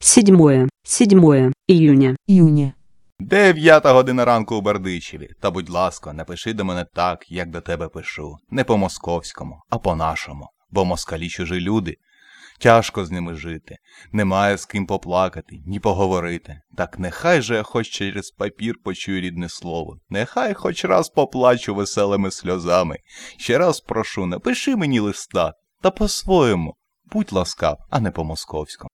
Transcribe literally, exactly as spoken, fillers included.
седьмое, седьмое июня. Июня. Дев'ята година ранку у Бердичеві. Та, будь ласка, напиши до мене так, як до тебе пишу. Не по-московському, а по-нашому. Бо москалі чужі люди. Тяжко з ними жити. Немає з ким поплакати, ні поговорити. Так нехай же я хоч через папір почую рідне слово. Нехай хоч раз поплачу веселими сльозами. Ще раз прошу, напиши мені листа. Та по-своєму. Будь ласкав, а не по-московському.